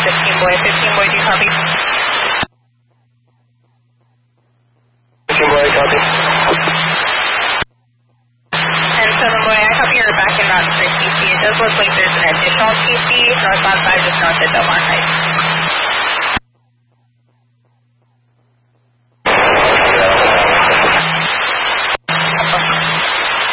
15 boy. 15 boy, do you copy? 15 boy, copy. And 7 boy, I copy you're back in Mountain Creek, TC. It does look like there's an additional TC northbound side, just north of Del Mar Heights.